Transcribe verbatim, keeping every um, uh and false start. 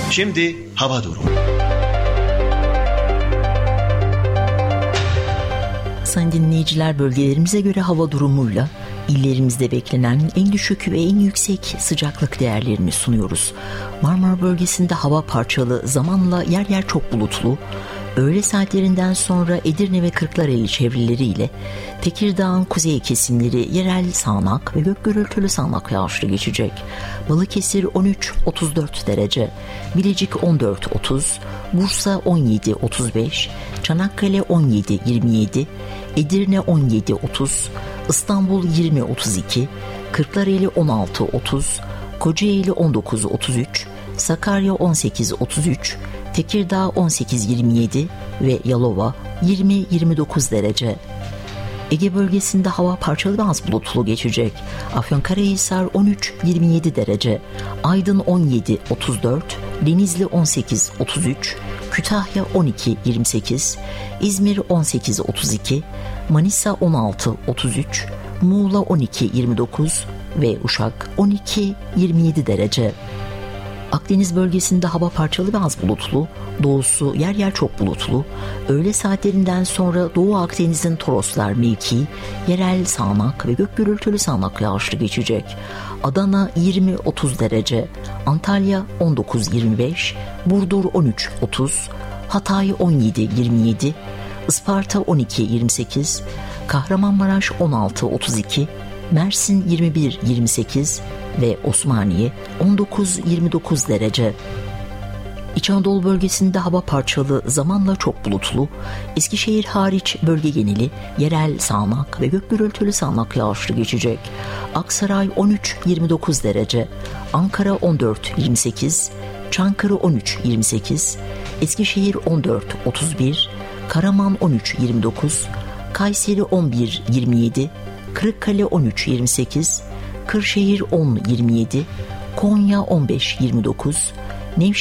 Şimdi hava durumu. Sayın dinleyiciler, bölgelerimize göre hava durumuyla illerimizde beklenen en düşük ve en yüksek sıcaklık değerlerini sunuyoruz. Marmara bölgesinde hava parçalı, zamanla yer yer çok bulutlu. Öğle saatlerinden sonra Edirne ve Kırklareli çevreleriyle Tekirdağ'ın kuzey kesimleri yerel sağanak ve gök gürültülü sağanak yağışlı geçecek. Balıkesir on üç otuz dört derece, Bilecik on dört otuz, Bursa on yedi otuz beş, Çanakkale on yedi yirmi yedi, Edirne on yedi otuz, İstanbul yirmi otuz iki, Kırklareli on altı otuz, Kocaeli on dokuz otuz üç, Sakarya on sekiz otuz üç, Tekirdağ on sekiz yirmi yedi ve Yalova yirmi yirmi dokuz derece. Ege bölgesinde hava parçalı ve az bulutlu geçecek. Afyonkarahisar on üç yirmi yedi derece, Aydın on yedi otuz dört, Denizli on sekiz otuz üç, Kütahya on iki yirmi sekiz, İzmir on sekiz otuz iki, Manisa on altı otuz üç, Muğla on iki yirmi dokuz ve Uşak on iki yirmi yedi derece. Akdeniz bölgesinde hava parçalı ve az bulutlu, doğusu yer yer çok bulutlu. Öğle saatlerinden sonra Doğu Akdeniz'in Toroslar mevkii yerel sağanak ve gök gürültülü sağanak yağışlı geçecek. Adana yirmi otuz derece, Antalya on dokuz yirmi beş, Burdur on üç otuz, Hatay on yedi yirmi yedi, Isparta on iki yirmi sekiz, Kahramanmaraş on altı otuz iki, Mersin yirmi bir yirmi sekiz ve Osmaniye on dokuz yirmi dokuz derece. İç Anadolu bölgesinde hava parçalı, zamanla çok bulutlu. Eskişehir hariç bölge geneli yerel sağanak ve gök gürültülü sağanak yağışlı geçecek. Aksaray on üç yirmi dokuz derece, Ankara on dört yirmi sekiz, Çankırı on üç yirmi sekiz, Eskişehir on dört otuz bir, Karaman on üç yirmi dokuz, Kayseri on bir yirmi yedi, Kırıkkale on üç yirmi sekiz, Kırşehir on yirmi yedi, Konya on beş yirmi dokuz, Nevşehir